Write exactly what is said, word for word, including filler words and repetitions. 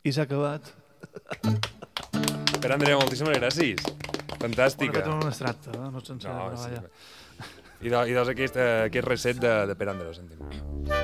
I s'ha acabat. Per Andrea, moltíssimes gràcies. Fantàstica. Bueno, un extracte, eh? No sencer. No, No, sí. sí. I, do, i doncs aquest, eh, aquest reset de, de Per Andrea, sentim.